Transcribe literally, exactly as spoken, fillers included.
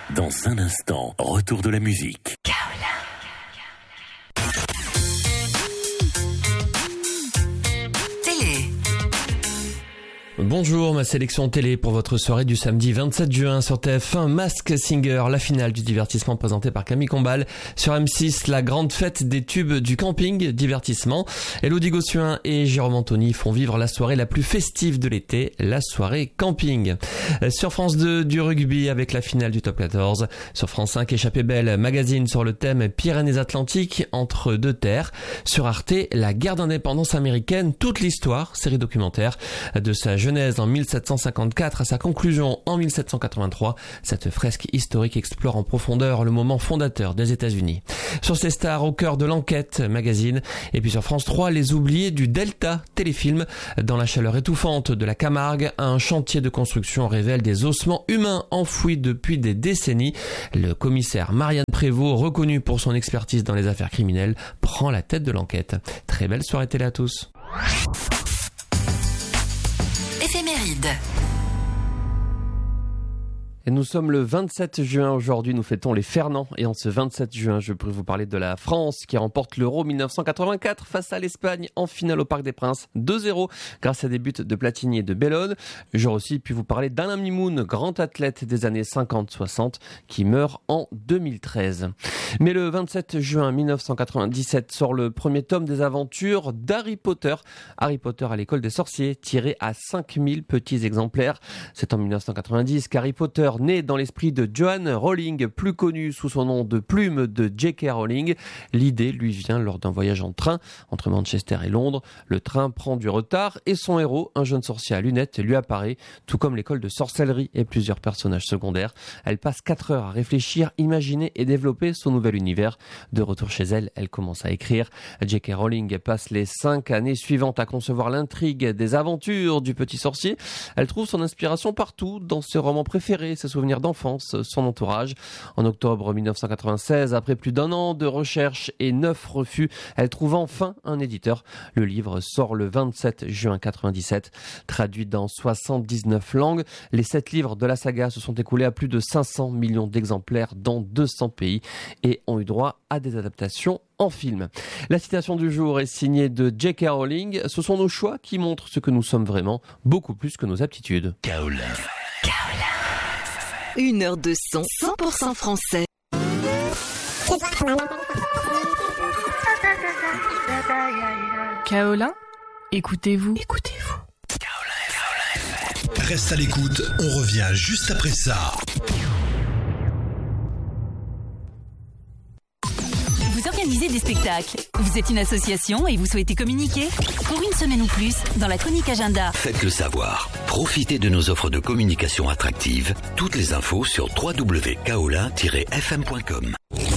Dans un instant, retour de la musique. Bonjour, ma sélection télé pour votre soirée du samedi vingt-sept juin sur T F un, Masked Singer, la finale du divertissement présentée par Camille Combal. Sur M six, la grande fête des tubes du camping, divertissement. Élodie Gossuin et Jérôme Anthony font vivre la soirée la plus festive de l'été, la soirée camping. Sur France deux, du rugby avec la finale du top quatorze. Sur France cinq, Échappée belle, magazine sur le thème Pyrénées-Atlantiques entre deux terres. Sur Arte, la guerre d'indépendance américaine, toute l'histoire, série documentaire de sa jeunesse en mille sept cent cinquante-quatre à sa conclusion en mille sept cent quatre-vingt-trois. Cette fresque historique explore en profondeur le moment fondateur des États-Unis. Sur ces stars au cœur de l'enquête, magazine. Et puis sur France trois, Les oubliés du Delta, téléfilm. Dans la chaleur étouffante de la Camargue, un chantier de construction révèle des ossements humains enfouis depuis des décennies. Le commissaire Marianne Prévost, reconnu pour son expertise dans les affaires criminelles, prend la tête de l'enquête. Très belle soirée télé à tous. Éphéméride. Et nous sommes le vingt-sept juin aujourd'hui, nous fêtons les Fernand. Et en ce vingt-sept juin, je pourrais vous parler de la France qui remporte l'Euro mille neuf cent quatre-vingt-quatre face à l'Espagne en finale au Parc des Princes deux zéro grâce à des buts de Platini et de Bellone. J'aurais aussi pu vous parler d'Alain Mimoun, grand athlète des années cinquante soixante qui meurt en deux mille treize. Mais le vingt-sept juin mille neuf cent quatre-vingt-dix-sept sort le premier tome des aventures d'Harry Potter. Harry Potter à l'école des sorciers, tiré à cinq mille petits exemplaires. C'est en mille neuf cent quatre-vingt-dix qu'Harry Potter, né dans l'esprit de Joanne Rowling, plus connu sous son nom de plume de J K Rowling. L'idée lui vient lors d'un voyage en train entre Manchester et Londres. Le train prend du retard et son héros, un jeune sorcier à lunettes, lui apparaît, tout comme l'école de sorcellerie et plusieurs personnages secondaires. Elle passe quatre heures à réfléchir, imaginer et développer son nouvel univers. De retour chez elle, elle commence à écrire. J K Rowling passe les cinq années suivantes à concevoir l'intrigue des aventures du petit sorcier. Elle trouve son inspiration partout, dans ses romans préférés, ses souvenirs d'enfance, son entourage. En octobre mille neuf cent quatre-vingt-seize, après plus d'un an de recherche et neuf refus, elle trouve enfin un éditeur. Le livre sort le vingt-sept juin quatre-vingt-dix-sept. Traduit dans soixante-dix-neuf langues, les sept livres de la saga se sont écoulés à plus de cinq cents millions d'exemplaires dans deux cents pays et ont eu droit à des adaptations en film. La citation du jour est signée de J K Rowling. Ce sont nos choix qui montrent ce que nous sommes vraiment, beaucoup plus que nos aptitudes. Kaolin. Une heure de son cent pour cent français. Kaolin, écoutez-vous. Écoutez-vous. Reste à l'écoute, on revient juste après ça. Vous organisez des spectacles, vous êtes une association et vous souhaitez communiquer? Pour une semaine ou plus, dans la chronique agenda. Faites-le savoir. Profitez de nos offres de communication attractives. Toutes les infos sur w w w point kaolin tiret f m point com.